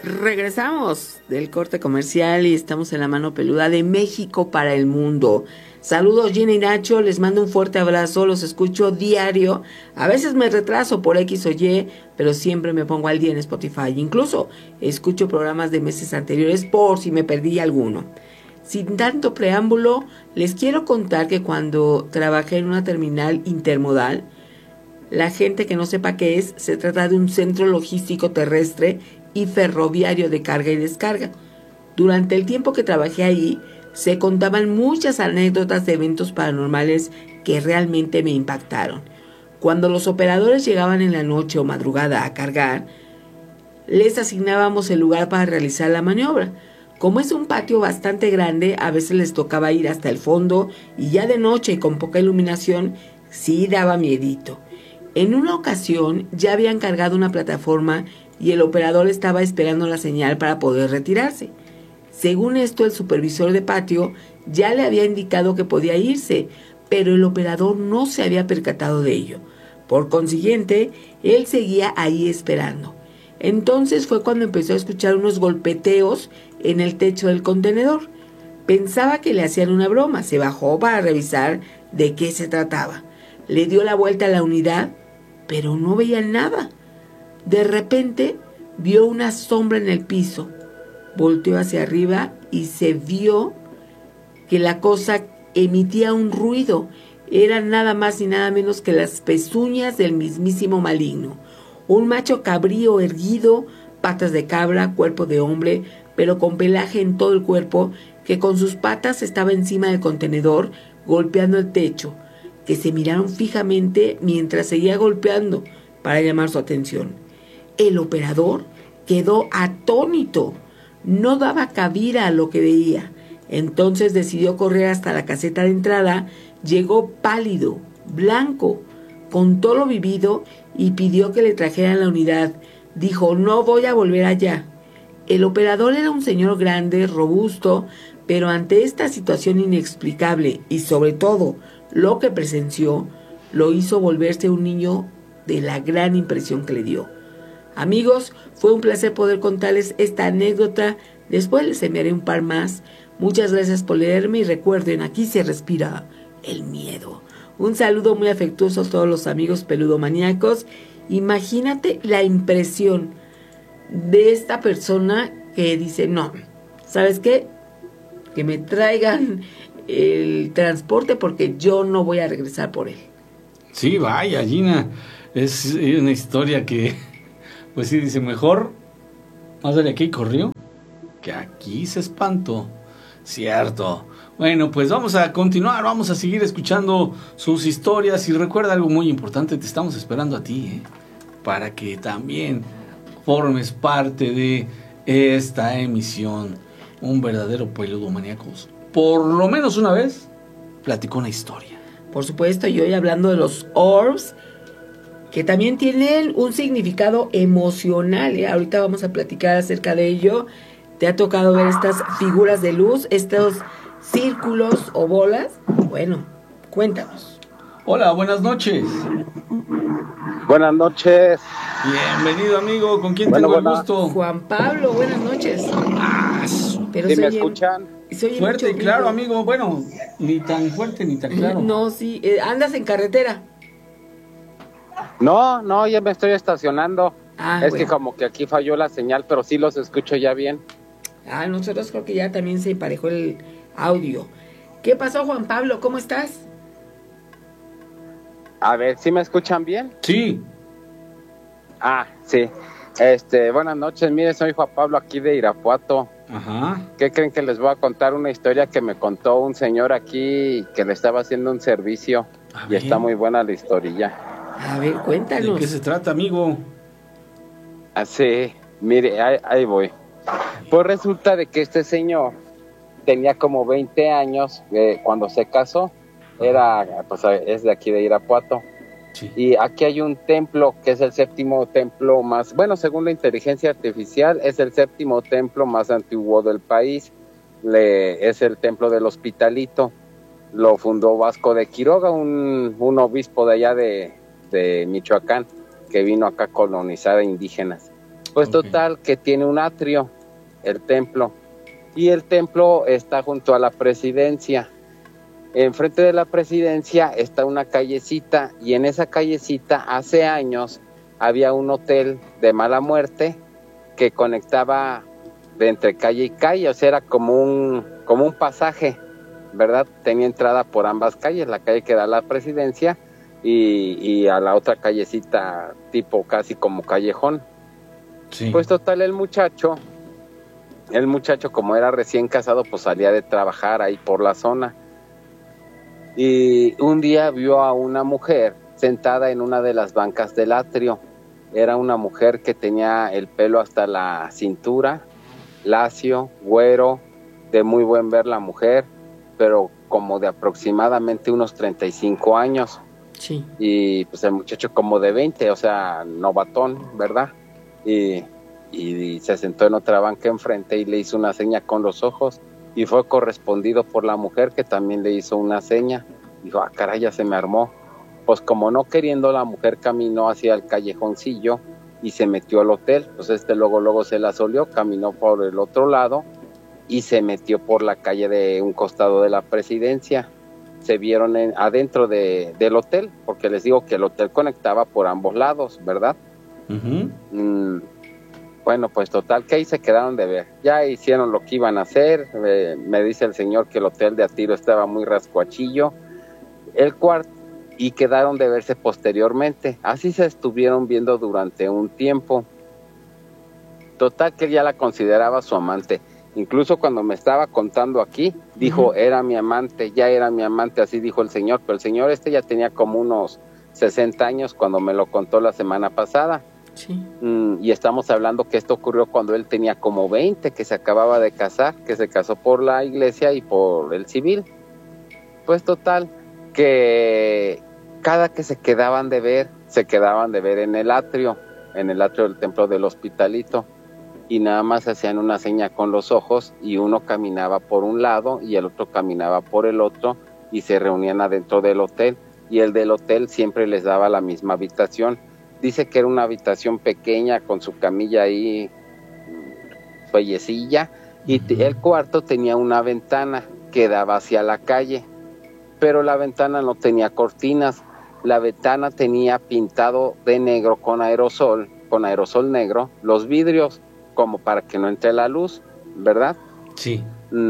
Regresamos del corte comercial y estamos en la mano peluda de México para el mundo. Saludos Gina y Nacho, les mando un fuerte abrazo, los escucho diario. A veces me retraso por X o Y, pero siempre me pongo al día en Spotify. Incluso escucho programas de meses anteriores por si me perdí alguno. Sin tanto preámbulo, les quiero contar que cuando trabajé en una terminal intermodal, la gente que no sepa qué es, se trata de un centro logístico terrestre y ferroviario de carga y descarga. Durante el tiempo que trabajé ahí, se contaban muchas anécdotas de eventos paranormales que realmente me impactaron. Cuando los operadores llegaban en la noche o madrugada a cargar, les asignábamos el lugar para realizar la maniobra. Como es un patio bastante grande, a veces les tocaba ir hasta el fondo y ya de noche y con poca iluminación, sí daba miedito. En una ocasión ya habían cargado una plataforma y el operador estaba esperando la señal para poder retirarse. Según esto, el supervisor de patio ya le había indicado que podía irse, pero el operador no se había percatado de ello. Por consiguiente, él seguía ahí esperando. Entonces fue cuando empezó a escuchar unos golpeteos en el techo del contenedor. Pensaba que le hacían una broma, se bajó para revisar de qué se trataba. Le dio la vuelta a la unidad, pero no veía nada. De repente vio una sombra en el piso. Volteó hacia arriba y se vio que la cosa emitía un ruido. Eran nada más y nada menos que las pezuñas del mismísimo maligno. Un macho cabrío erguido, patas de cabra, cuerpo de hombre, pero con pelaje en todo el cuerpo, que con sus patas estaba encima del contenedor, golpeando el techo, que se miraron fijamente mientras seguía golpeando para llamar su atención. El operador quedó atónito. No daba cabida a lo que veía. Entonces decidió correr hasta la caseta de entrada. Llegó pálido, blanco, contó lo vivido y pidió que le trajeran la unidad. Dijo, no voy a volver allá. El operador era un señor grande, robusto, pero ante esta situación inexplicable y sobre todo lo que presenció, lo hizo volverse un niño de la gran impresión que le dio. Amigos, fue un placer poder contarles esta anécdota. Después les enviaré un par más. Muchas gracias por leerme y recuerden, aquí se respira el miedo. Un saludo muy afectuoso a todos los amigos peludomaníacos. Imagínate la impresión de esta persona que dice, no, ¿sabes qué? Que me traigan el transporte porque yo no voy a regresar por él. Sí, vaya, Gina, es una historia que, pues sí, dice, mejor más de aquí corrió que aquí se espantó. Cierto. Bueno, pues vamos a continuar, vamos a seguir escuchando sus historias y recuerda algo muy importante, te estamos esperando a ti, para que también formes parte de esta emisión. Un verdadero peludomaníacos, por lo menos una vez, platicó una historia. Por supuesto, y hoy hablando de los orbs, que también tienen un significado emocional, ¿eh? Ahorita vamos a platicar acerca de ello. ¿Te ha tocado ver estas figuras de luz, estos círculos o bolas? Bueno, cuéntanos. Hola, buenas noches. Buenas noches. Bienvenido, amigo. ¿Con quién tengo el gusto? Juan Pablo, buenas noches. Pero ¿sí me escuchan? Fuerte y claro, amigo. Bueno, ni tan fuerte ni tan claro. No, sí. ¿Andas en carretera? No, ya me estoy estacionando. Es bueno. que como que aquí falló la señal, pero sí los escucho ya bien. Nosotros creo que ya también se emparejó el audio. ¿Qué pasó, Juan Pablo? ¿Cómo estás? A ver, ¿sí me escuchan bien? Sí. Sí. Buenas noches, mire, soy Juan Pablo aquí de Irapuato. Ajá. ¿Qué creen? Que les voy a contar una historia que me contó un señor aquí que le estaba haciendo un servicio. Y está muy buena la historia. A ver, cuéntanos. ¿De qué se trata, amigo? Sí, mire, ahí voy. Pues resulta de que este señor tenía como 20 años cuando se casó. Es de aquí de Irapuato. Sí. Y aquí hay un templo que es el séptimo templo más, según la inteligencia artificial, es el séptimo templo más antiguo del país. Es el templo del Hospitalito. Lo fundó Vasco de Quiroga, un obispo de allá de Michoacán, que vino acá a colonizar a indígenas. Pues Ok. total que tiene un atrio, el templo, y el templo está junto a la presidencia. Enfrente de la presidencia está una callecita, y en esa callecita hace años había un hotel de mala muerte que conectaba de entre calle y calle, o sea, era como un pasaje, ¿verdad? Tenía entrada por ambas calles, la calle que da a la presidencia y a la otra callecita tipo casi como callejón. Sí. Pues total, el muchacho como era recién casado, pues salía de trabajar ahí por la zona. Y un día vio a una mujer sentada en una de las bancas del atrio. Era una mujer que tenía el pelo hasta la cintura, lacio, güero, de muy buen ver la mujer, pero como de aproximadamente unos 35 años. Sí. Y pues el muchacho como de 20, o sea, novatón, ¿verdad? Y se sentó en otra banca enfrente y le hizo una seña con los ojos, y fue correspondido por la mujer, que también le hizo una seña. Dijo, ah, caray, ya se me armó. Pues como no queriendo, la mujer caminó hacia el callejoncillo y se metió al hotel. Pues luego se la solió, caminó por el otro lado y se metió por la calle de un costado de la presidencia. Se vieron adentro del hotel, porque les digo que el hotel conectaba por ambos lados, ¿verdad? Ujú. Bueno, pues total que ahí se quedaron de ver. Ya hicieron lo que iban a hacer. Me dice el señor que el hotel de a tiro estaba muy rascuachillo, el cuarto, y quedaron de verse posteriormente. Así se estuvieron viendo durante un tiempo. Total que él ya la consideraba su amante. Incluso cuando me estaba contando aquí, dijo, era mi amante, ya era mi amante, así dijo el señor. Pero el señor ya tenía como unos 60 años cuando me lo contó la semana pasada. Sí. Y estamos hablando que esto ocurrió cuando él tenía como 20, que se acababa de casar, que se casó por la iglesia y por el civil. Pues total, que cada que se quedaban de ver en el atrio del templo del Hospitalito, y nada más hacían una seña con los ojos, y uno caminaba por un lado y el otro caminaba por el otro, y se reunían adentro del hotel, y el del hotel siempre les daba la misma habitación. Dice que era una habitación pequeña con su camilla ahí, suellecilla, y el cuarto tenía una ventana que daba hacia la calle, pero la ventana no tenía cortinas. La ventana tenía pintado de negro con aerosol negro, los vidrios, como para que no entre la luz, ¿verdad? Sí.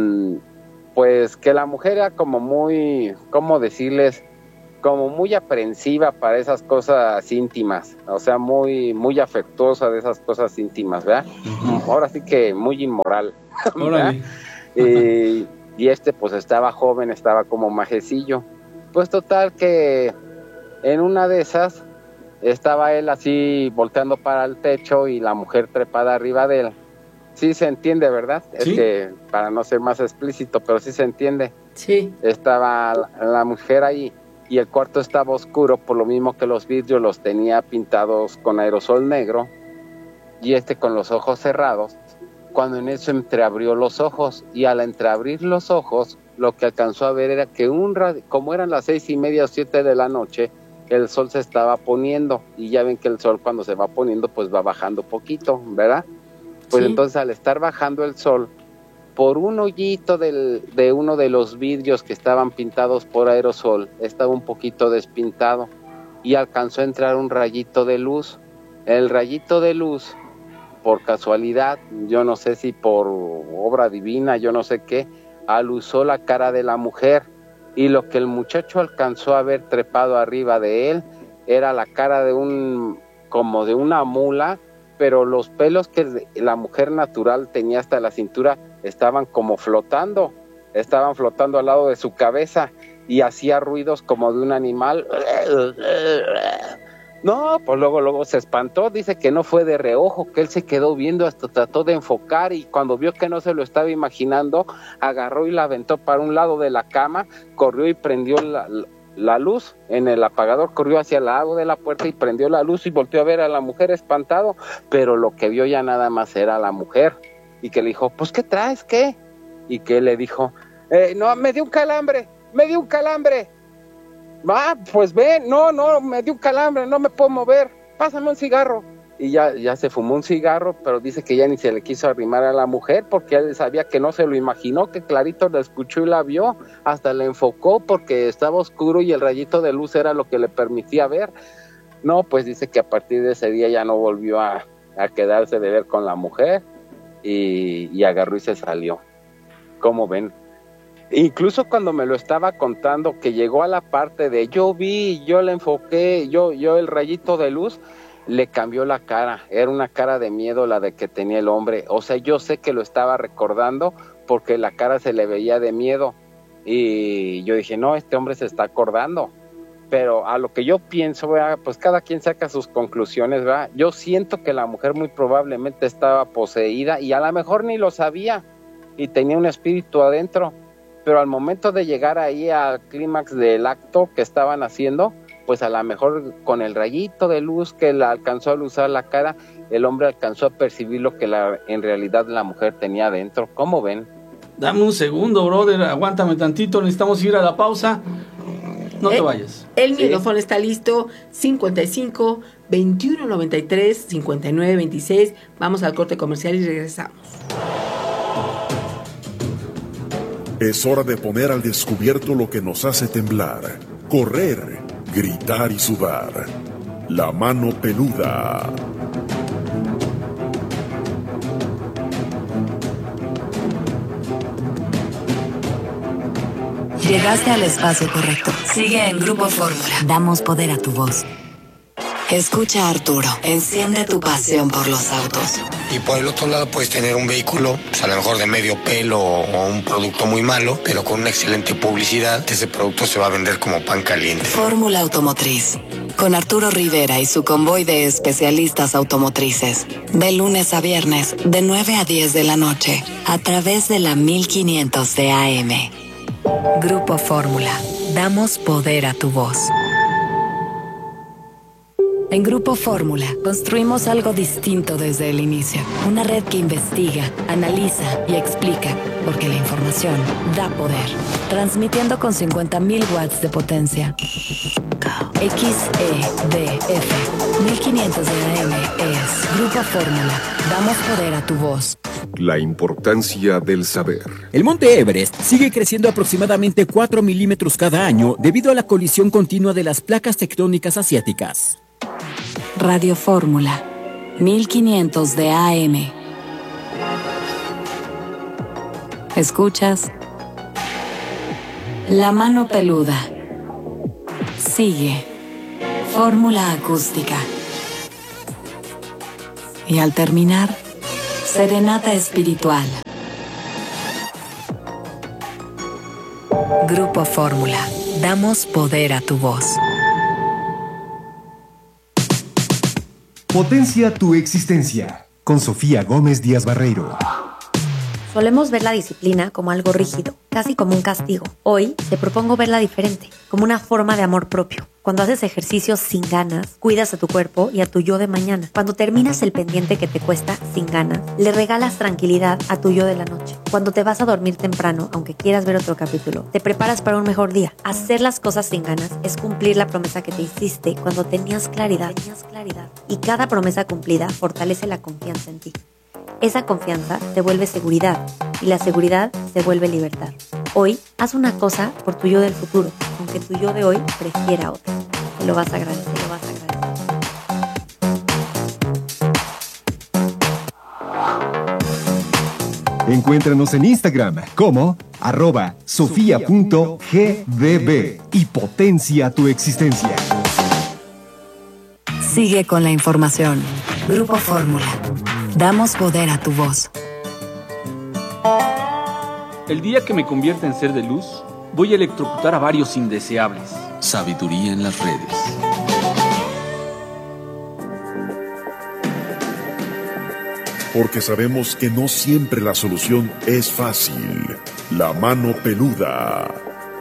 Pues que la mujer era como muy, ¿cómo decirles? Como muy aprensiva para esas cosas íntimas, o sea, muy, muy afectuosa de esas cosas íntimas, ¿verdad? Ahora sí que muy inmoral, ¿verdad? Y pues estaba joven, estaba como majecillo. Pues total que en una de esas estaba él así volteando para el techo y la mujer trepada arriba de él. Sí se entiende, ¿verdad? ¿Sí? Es que para no ser más explícito, pero sí se entiende. Sí. Estaba la mujer ahí y el cuarto estaba oscuro, por lo mismo que los vidrios los tenía pintados con aerosol negro, y con los ojos cerrados. Cuando en eso entreabrió los ojos, y al entreabrir los ojos, lo que alcanzó a ver era que como eran las 6:30 o 7 de la noche, el sol se estaba poniendo, y ya ven que el sol cuando se va poniendo pues va bajando poquito, ¿verdad? Pues Sí. entonces, al estar bajando el sol, por un hoyito de uno de los vidrios que estaban pintados por aerosol, estaba un poquito despintado, y alcanzó a entrar un rayito de luz. El rayito de luz, por casualidad, yo no sé si por obra divina, yo no sé qué, alusó la cara de la mujer, y lo que el muchacho alcanzó a ver trepado arriba de él era la cara como de una mula, pero los pelos que la mujer natural tenía hasta la cintura estaban como flotando al lado de su cabeza, y hacía ruidos como de un animal. No, pues luego se espantó. Dice que no fue de reojo, que él se quedó viendo, hasta trató de enfocar, y cuando vio que no se lo estaba imaginando, agarró y la aventó para un lado de la cama, corrió y prendió la luz en el apagador, corrió hacia el lado de la puerta y prendió la luz, y volteó a ver a la mujer espantado, pero lo que vio ya nada más era la mujer, y que le dijo, pues ¿qué traes? ¿Qué? Y que le dijo, no, me dio un calambre. Ah, pues ve, no, me dio un calambre, no me puedo mover, pásame un cigarro. y ya se fumó un cigarro, pero dice que ya ni se le quiso arrimar a la mujer porque él sabía que no se lo imaginó, que clarito la escuchó y la vio, hasta le enfocó porque estaba oscuro y el rayito de luz era lo que le permitía ver. No, pues dice que a partir de ese día ya no volvió a quedarse de ver con la mujer y agarró y se salió. ¿Cómo ven? Incluso cuando me lo estaba contando, que llegó a la parte de yo vi, yo le enfoqué, yo el rayito de luz, le cambió la cara, era una cara de miedo la de que tenía el hombre. O sea, yo sé que lo estaba recordando porque la cara se le veía de miedo y yo dije, no, este hombre se está acordando. Pero a lo que yo pienso, ¿verdad? Pues cada quien saca sus conclusiones, ¿verdad? Yo siento que la mujer muy probablemente estaba poseída y a lo mejor ni lo sabía y tenía un espíritu adentro, pero al momento de llegar ahí al clímax del acto que estaban haciendo, pues a lo mejor con el rayito de luz que la alcanzó a luzar la cara, el hombre alcanzó a percibir lo que en realidad la mujer tenía adentro. ¿Cómo ven? Dame un segundo, brother, aguántame tantito, necesitamos ir a la pausa. No te vayas. El micrófono está listo. 55 21 93 59 26. Vamos al corte comercial y regresamos. Es hora de poner al descubierto lo que nos hace temblar, correr, gritar y sudar. La mano peluda. Llegaste al espacio correcto. Sigue en Grupo Fórmula. Damos poder a tu voz. Escucha a Arturo. Enciende tu pasión por los autos. Y por el otro lado puedes tener un vehículo, pues a lo mejor de medio pelo o un producto muy malo, pero con una excelente publicidad, ese producto se va a vender como pan caliente. Fórmula Automotriz. Con Arturo Rivera y su convoy de especialistas automotrices. De lunes a viernes, de 9 a 10 de la noche, a través de la 1500 de AM. Grupo Fórmula. Damos poder a tu voz. En Grupo Fórmula construimos algo distinto desde el inicio. Una red que investiga, analiza y explica, porque la información da poder. Transmitiendo con 50,000 watts de potencia. XEDF 1500 de AM es Grupo Fórmula. Damos poder a tu voz. La importancia del saber. El monte Everest sigue creciendo aproximadamente 4 milímetros cada año debido a la colisión continua de las placas tectónicas asiáticas. Radio Fórmula 1500 de AM. ¿Escuchas? La mano peluda. Sigue. Fórmula acústica. Y al terminar, serenata espiritual. Grupo Fórmula. Damos poder a tu voz. Potencia tu existencia, con Sofía Gómez Díaz Barreiro. Solemos ver la disciplina como algo rígido, casi como un castigo. Hoy te propongo verla diferente, como una forma de amor propio. Cuando haces ejercicios sin ganas, cuidas a tu cuerpo y a tu yo de mañana. Cuando terminas el pendiente que te cuesta sin ganas, le regalas tranquilidad a tu yo de la noche. Cuando te vas a dormir temprano, aunque quieras ver otro capítulo, te preparas para un mejor día. Hacer las cosas sin ganas es cumplir la promesa que te hiciste cuando tenías claridad. Y cada promesa cumplida fortalece la confianza en ti. Esa confianza te vuelve seguridad y la seguridad se vuelve libertad. Hoy, haz una cosa por tu yo del futuro, aunque tu yo de hoy prefiera otra. Te lo vas a agradecer, Encuéntranos en Instagram como @sofia.gdb y potencia tu existencia. Sigue con la información. Grupo Fórmula. Damos poder a tu voz. El día que me convierta en ser de luz, voy a electrocutar a varios indeseables. Sabiduría en las redes. Porque sabemos que no siempre la solución es fácil. La mano peluda.